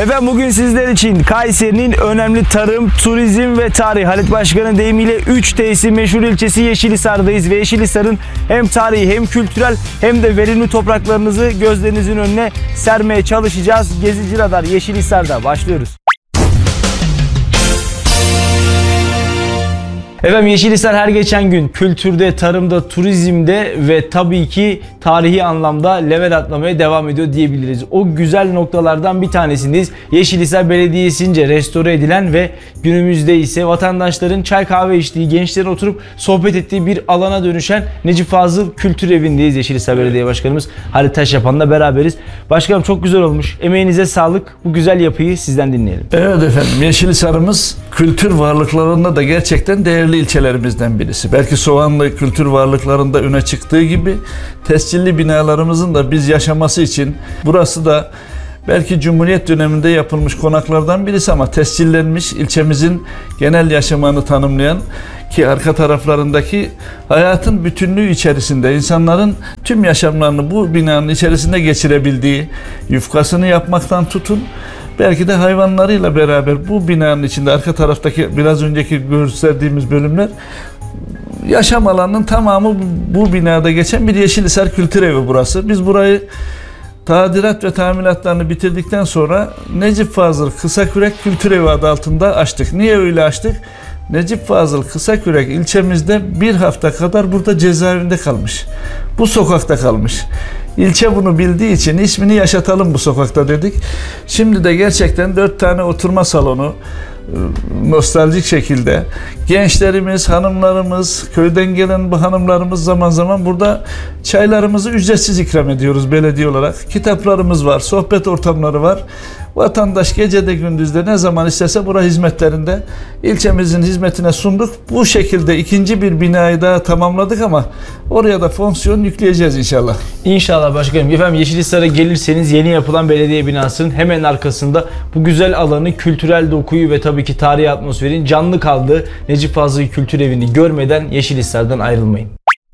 Efendim bugün sizler için Kayseri'nin önemli tarım, turizm ve tarih Halit Başkan'ın deyimiyle 3T'si meşhur ilçesi Yeşilhisar'dayız ve Yeşilhisar'ın hem tarihi hem kültürel hem de verimli topraklarınızı gözlerinizin önüne sermeye çalışacağız. Gezici Radar Yeşilhisar'da başlıyoruz. Efendim Yeşilhisar her geçen gün kültürde, tarımda, turizmde ve tabii ki tarihi anlamda level atlamaya devam ediyor diyebiliriz. O güzel noktalardan bir tanesindeyiz. Yeşilhisar Belediyesi'nce restore edilen ve günümüzde ise vatandaşların çay kahve içtiği, gençlerin oturup sohbet ettiği bir alana dönüşen Necip Fazıl Kültür Evi'ndeyiz. Yeşilhisar Belediye Başkanımız Halit Taşyapan'la beraberiz. Başkanım çok güzel olmuş. Emeğinize sağlık. Bu güzel yapıyı sizden dinleyelim. Evet efendim, Yeşilhisar'ımız kültür varlıklarında da gerçekten değerli ilçelerimizden birisi. Belki Soğanlı kültür varlıklarında öne çıktığı gibi tescilli binalarımızın da biz yaşaması için, burası da belki Cumhuriyet döneminde yapılmış konaklardan birisi ama tescillenmiş, ilçemizin genel yaşamını tanımlayan, ki arka taraflarındaki hayatın bütünlüğü içerisinde insanların tüm yaşamlarını bu binanın içerisinde geçirebildiği, yufkasını yapmaktan tutun, belki de hayvanlarıyla beraber bu binanın içinde arka taraftaki biraz önceki gösterdiğimiz bölümler, yaşam alanının tamamı bu binada geçen bir Yeşilhisar Kültür Evi burası. Biz burayı tadilat ve tamiratlarını bitirdikten sonra Necip Fazıl Kısakürek Kültür Evi adı altında açtık. Niye öyle açtık? Necip Fazıl Kısakürek ilçemizde bir hafta kadar burada cezaevinde kalmış. Bu sokakta kalmış. İlçe bunu bildiği için ismini yaşatalım bu sokakta dedik. Şimdi de gerçekten 4 tane oturma salonu, nostaljik şekilde gençlerimiz, hanımlarımız, köyden gelen bu hanımlarımız zaman zaman burada çaylarımızı ücretsiz ikram ediyoruz belediye olarak. Kitaplarımız var, sohbet ortamları var. Vatandaş gecede gündüzde ne zaman isterse bura hizmetlerinde, ilçemizin hizmetine sunduk. Bu şekilde ikinci bir binayı daha tamamladık ama oraya da fonksiyon yükleyeceğiz inşallah. İnşallah başkanım. Efendim Yeşilhisar'a gelirseniz yeni yapılan belediye binasının hemen arkasında bu güzel alanı, kültürel dokuyu ve tabii ki tarihi atmosferin canlı kaldığı Necip Fazıl Kültür Evi'ni görmeden Yeşilhisar'dan ayrılmayın.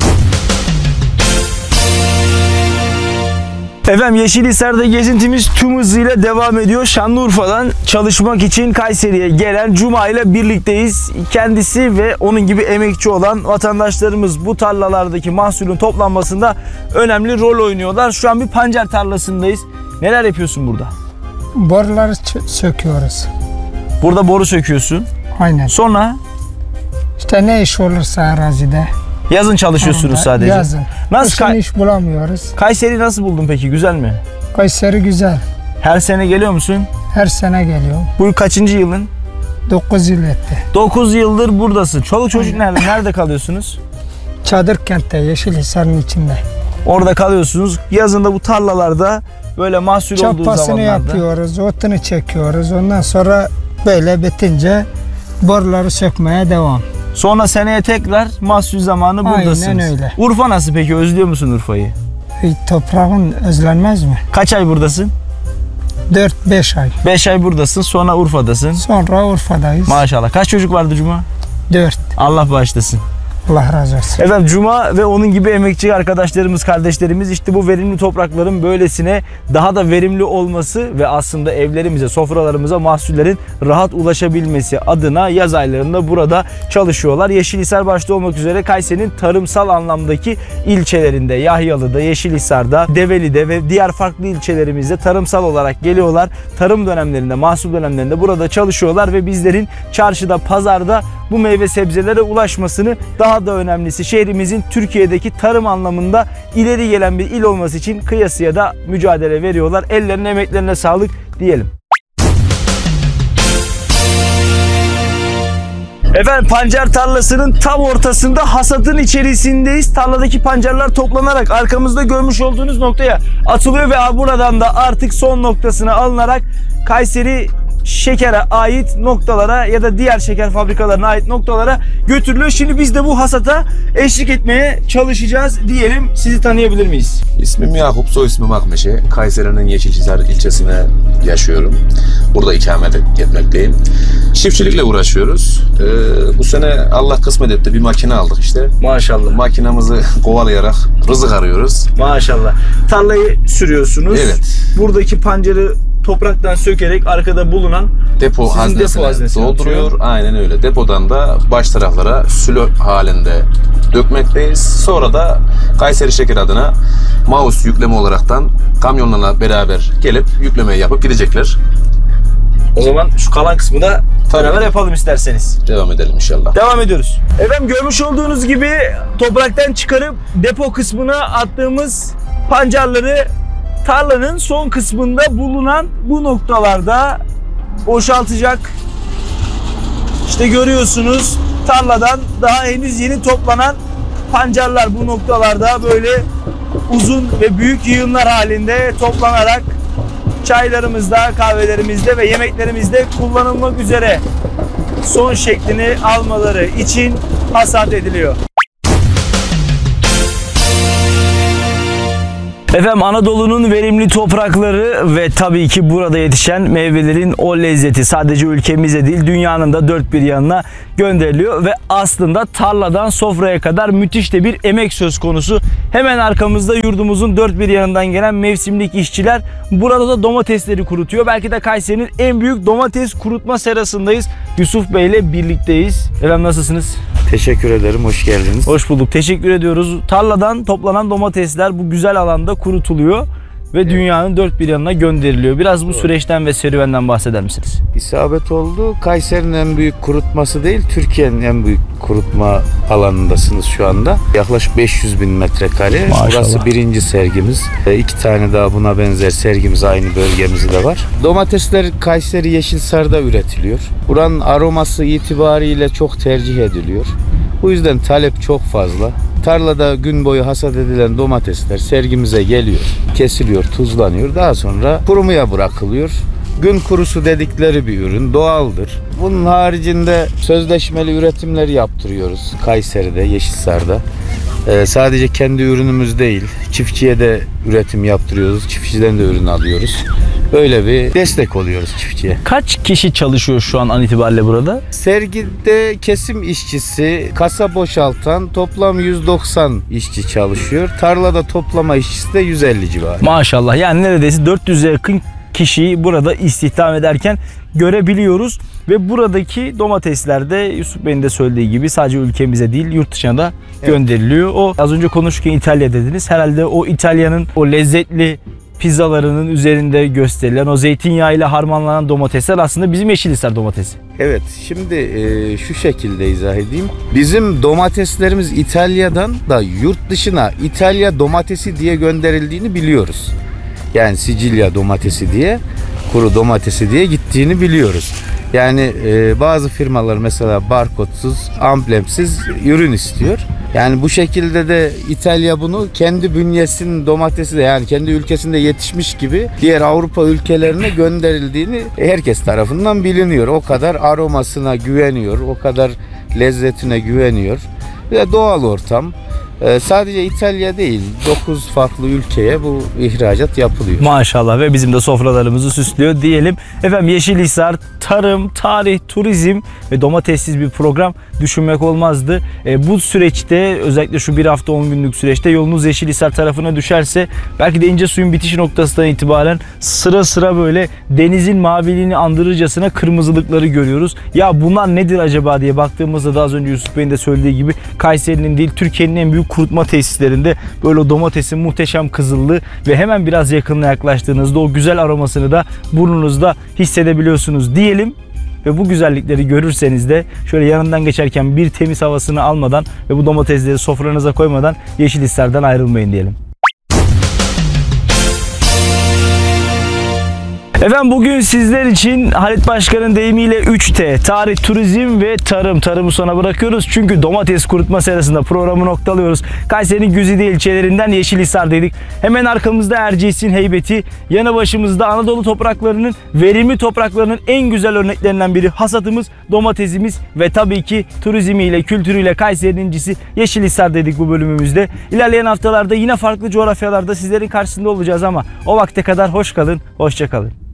Efendim Yeşilhisar'da gezintimiz tüm hızıyla devam ediyor. Şanlıurfa'dan çalışmak için Kayseri'ye gelen Cuma ile birlikteyiz. Kendisi ve onun gibi emekçi olan vatandaşlarımız bu tarlalardaki mahsulün toplanmasında önemli rol oynuyorlar. Şu an bir pancar tarlasındayız. Neler yapıyorsun burada? Boruları söküyoruz. Burada boru söküyorsun. Aynen. Sonra? İşte ne iş olursa arazide. Yazın çalışıyorsunuz sadece. Yazın. Nasıl iş bulamıyoruz. Kayseri nasıl buldun peki? Güzel mi? Kayseri güzel. Her sene geliyor musun? Her sene geliyor. Bu kaçıncı yılın? 9 yıl etti. 9 yıldır buradasın. Çoluk çocuk nerede? Nerede kalıyorsunuz? Çadır kentte, Yeşilhisar'ın içinde. Orada kalıyorsunuz. Yazında bu tarlalarda böyle mahsul olduğu zamanlarda. Çapasını yapıyoruz, otunu çekiyoruz. Ondan sonra böyle bitince boruları sökmeye devam. Sonra seneye tekrar mahsul zamanı buradasınız. Aynen öyle. Urfa nasıl peki? Özlüyor musun Urfa'yı? Toprağın özlenmez mi? Kaç ay buradasın? 4-5 ay. 5 ay buradasın, sonra Urfa'dasın. Sonra Urfa'dayız. Maşallah. Kaç çocuk vardı Cuma? 4. Allah bağışlasın. Allah razı olsun. Efendim Cuma ve onun gibi emekçi arkadaşlarımız, kardeşlerimiz işte bu verimli toprakların böylesine daha da verimli olması ve aslında evlerimize, sofralarımıza mahsullerin rahat ulaşabilmesi adına yaz aylarında burada çalışıyorlar. Yeşilhisar başta olmak üzere Kayseri'nin tarımsal anlamdaki ilçelerinde, Yahyalı'da, Yeşilhisar'da, Develi'de ve diğer farklı ilçelerimizde tarımsal olarak geliyorlar. Tarım dönemlerinde, mahsul dönemlerinde burada çalışıyorlar ve bizlerin çarşıda, pazarda bu meyve sebzelere ulaşmasını, daha da önemlisi şehrimizin Türkiye'deki tarım anlamında ileri gelen bir il olması için kıyasıya da mücadele veriyorlar. Ellerine, emeklerine sağlık diyelim. Efendim pancar tarlasının tam ortasında hasatın içerisindeyiz. Tarladaki pancarlar toplanarak arkamızda görmüş olduğunuz noktaya atılıyor ve buradan da artık son noktasına alınarak Kayseri şekere ait noktalara ya da diğer şeker fabrikalarına ait noktalara götürülüyor. Şimdi biz de bu hasata eşlik etmeye çalışacağız diyelim. Sizi tanıyabilir miyiz? İsmim Yakup, soy ismim Akmeşe. Kayseri'nin Yeşilhisar ilçesine yaşıyorum. Burada ikamet etmekteyim. Çiftçilikle uğraşıyoruz. Bu sene Allah kısmet etti, bir makine aldık işte. Maşallah. Makinamızı kovalayarak rızık arıyoruz. Maşallah. Tarlayı sürüyorsunuz. Evet. Buradaki pancarı topraktan sökerek arkada bulunan Depo sizin haznesine haznesine dolduruyor. atıyor. Aynen öyle. Depodan da baş taraflara sülö halinde dökmekteyiz. Sonra da Kayseri Şeker adına Maus yükleme olaraktan kamyonlarla beraber gelip yüklemeyi yapıp gidecekler. O zaman şu kalan kısmı da beraber yapalım isterseniz. Devam edelim inşallah. Devam ediyoruz. Efendim görmüş olduğunuz gibi topraktan çıkarıp depo kısmına attığımız pancarları tarlanın son kısmında bulunan bu noktalarda boşaltacak. İşte görüyorsunuz tarladan daha henüz yeni toplanan pancarlar bu noktalarda böyle uzun ve büyük yığınlar halinde toplanarak çaylarımızda, kahvelerimizde ve yemeklerimizde kullanılmak üzere son şeklini almaları için hasat ediliyor. Efendim Anadolu'nun verimli toprakları ve tabii ki burada yetişen meyvelerin o lezzeti sadece ülkemize değil dünyanın da dört bir yanına gönderiliyor ve aslında tarladan sofraya kadar müthiş de bir emek söz konusu. Hemen arkamızda yurdumuzun dört bir yanından gelen mevsimlik işçiler burada da domatesleri kurutuyor. Belki de Kayseri'nin en büyük domates kurutma serasındayız. Yusuf Bey ile birlikteyiz. Efendim nasılsınız? Teşekkür ederim, hoş geldiniz. Hoş bulduk. Teşekkür ediyoruz. Tarladan toplanan domatesler bu güzel alanda kurutuluyor ve dünyanın dört bir yanına gönderiliyor. Biraz bu süreçten ve serüvenden bahseder misiniz? İsabet oldu. Kayseri'nin en büyük kurutması değil, Türkiye'nin en büyük kurutma alanındasınız şu anda. Yaklaşık 500 bin metrekare. Maşallah. Burası birinci sergimiz. 2 tane daha buna benzer sergimiz aynı bölgemizde var. Domatesler Kayseri Yeşilsar'da üretiliyor. Buranın aroması itibariyle çok tercih ediliyor. Bu yüzden talep çok fazla. Tarlada gün boyu hasat edilen domatesler sergimize geliyor, kesiliyor, tuzlanıyor. Daha sonra kurumaya bırakılıyor. Gün kurusu dedikleri bir ürün, doğaldır. Bunun haricinde sözleşmeli üretimler yaptırıyoruz Kayseri'de, Yeşilsar'da. Sadece kendi ürünümüz değil, çiftçiye de üretim yaptırıyoruz, çiftçiden de ürün alıyoruz. Böyle bir destek oluyoruz çiftçiye. Kaç kişi çalışıyor şu an itibariyle burada? Sergide kesim işçisi, kasa boşaltan toplam 190 işçi çalışıyor. Tarlada toplama işçisi de 150 civarı. Maşallah, yani neredeyse 400'e yakın kişiyi burada istihdam ederken görebiliyoruz. Ve buradaki domatesler de Yusuf Bey'in de söylediği gibi sadece ülkemize değil yurt dışına da gönderiliyor. O az önce konuşurken İtalya dediniz. Herhalde o İtalya'nın o lezzetli pizzalarının üzerinde gösterilen o zeytinyağıyla harmanlanan domatesler aslında bizim Yeşilhisar domatesi. Evet, şimdi şu şekilde izah edeyim. Bizim domateslerimiz İtalya'dan da yurt dışına İtalya domatesi diye gönderildiğini biliyoruz. Yani Sicilya domatesi diye, kuru domatesi diye gittiğini biliyoruz. Yani bazı firmalar mesela barkodsuz, amblemsiz ürün istiyor. Yani bu şekilde de İtalya bunu kendi bünyesinin domatesi de yani kendi ülkesinde yetişmiş gibi diğer Avrupa ülkelerine gönderildiğini herkes tarafından biliniyor. O kadar aromasına güveniyor, o kadar lezzetine güveniyor. Ve doğal ortam. Sadece İtalya değil, 9 farklı ülkeye bu ihracat yapılıyor. Maşallah ve bizim de sofralarımızı süslüyor diyelim. Efendim Yeşilhisar tarım, tarih, turizm ve domatessiz bir program düşünmek olmazdı. Bu süreçte özellikle şu bir hafta 10 günlük süreçte yolunuz Yeşilhisar tarafına düşerse belki de ince suyun bitiş noktasından itibaren sıra sıra böyle denizin maviliğini andırırcasına kırmızılıkları görüyoruz. Ya bunlar nedir acaba diye baktığımızda da az önce Yusuf Bey'in de söylediği gibi Kayseri'nin değil Türkiye'nin en büyük kurutma tesislerinde böyle domatesin muhteşem kızıllığı ve hemen biraz yakınına yaklaştığınızda o güzel aromasını da burnunuzda hissedebiliyorsunuz diyelim. Ve bu güzellikleri görürseniz de şöyle yanından geçerken bir temiz havasını almadan ve bu domatesleri sofranıza koymadan Yeşilhisar'dan ayrılmayın diyelim. Efendim bugün sizler için Halit Başkan'ın deyimiyle 3T, tarih, turizm ve tarım. Tarımı sona bırakıyoruz çünkü domates kurutma serasında programı noktalıyoruz. Kayseri'nin güzide ilçelerinden Yeşilhisar'daydık. Hemen arkamızda Erciyes'in heybeti, yanı başımızda Anadolu topraklarının, verimli topraklarının en güzel örneklerinden biri hasatımız, domatesimiz ve tabii ki turizmiyle, kültürüyle Kayseri'nin incisi Yeşilhisar'daydık bu bölümümüzde. İlerleyen haftalarda yine farklı coğrafyalarda sizlerin karşısında olacağız ama o vakte kadar hoş kalın, hoşça kalın.